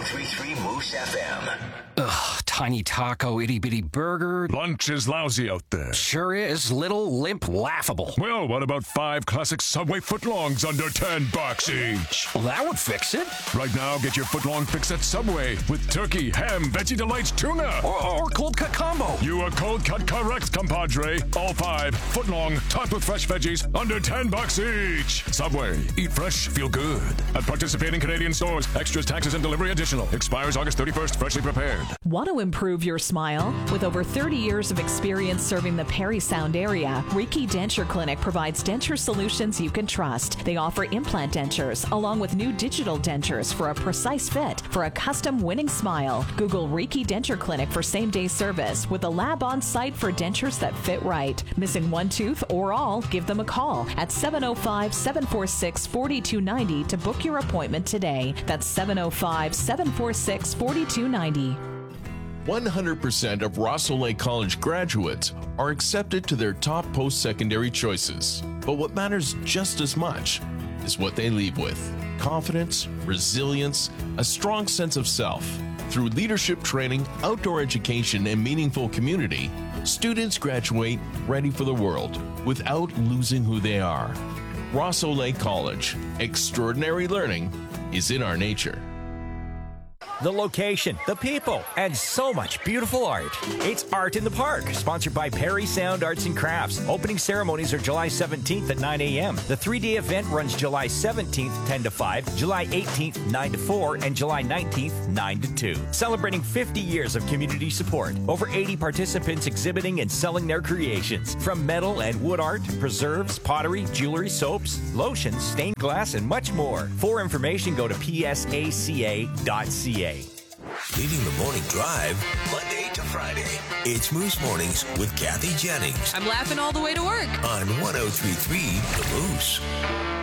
1033 Moose FM. Ugh, tiny taco, itty-bitty burger. Lunch is lousy out there. Sure is. Little, limp, laughable. Well, what about 5 classic Subway footlongs under $10 each? Well, that would fix it. Right now, get your footlong fix at Subway with turkey, ham, Veggie Delights, tuna. Or cold cut combo. You are cold cut correct, compadre. All 5 footlong, topped with fresh veggies, under $10 each. Subway. Eat fresh, feel good. At participating Canadian stores. Extras, taxes, and delivery additional. Expires August 31st. Freshly prepared. Want to improve your smile? With over 30 years of experience serving the Parry Sound area, Riki Denture Clinic provides denture solutions you can trust. They offer implant dentures along with new digital dentures for a precise fit for a custom winning smile. Google Riki Denture Clinic for same-day service with a lab on site for dentures that fit right. Missing one tooth or all? Give them a call at 705-746-4290 to book your appointment today. That's 705-746-4290. 100% of Rosso Lake College graduates are accepted to their top post-secondary choices. But what matters just as much is what they leave with. Confidence, resilience, a strong sense of self. Through leadership training, outdoor education, and meaningful community, students graduate ready for the world without losing who they are. Rosso Lake College. Extraordinary learning is in our nature. The location, the people, and so much beautiful art. It's Art in the Park, sponsored by Parry Sound Arts and Crafts. Opening ceremonies are July 17th at 9 a.m. The 3-day event runs July 17th, 10 to 5, July 18th, 9 to 4, and July 19th, 9 to 2. Celebrating 50 years of community support. Over 80 participants exhibiting and selling their creations. From metal and wood art, preserves, pottery, jewelry, soaps, lotions, stained glass, and much more. For information, go to psaca.ca. Leading the morning drive, Monday to Friday. It's Moose Mornings with Kathy Jennings I'm laughing all the way to work. on 1033 The Moose.